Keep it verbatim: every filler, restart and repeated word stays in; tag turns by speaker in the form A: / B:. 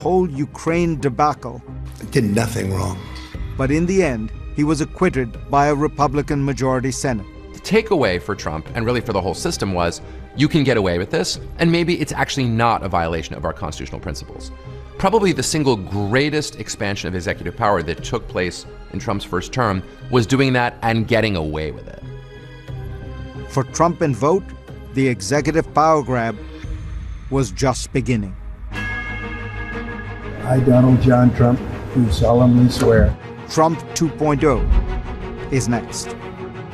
A: whole Ukraine debacle.
B: Did nothing wrong.
A: But in the end, he was acquitted by a Republican majority Senate.
C: The takeaway for Trump, and really for the whole system, was you can get away with this, and maybe it's actually not a violation of our constitutional principles. Probably the single greatest expansion of executive power that took place in Trump's first term was doing that and getting away with it.
A: For Trump and Vogt, the executive power grab was just beginning.
D: I, Donald John Trump, do solemnly swear.
A: Trump two point oh is next.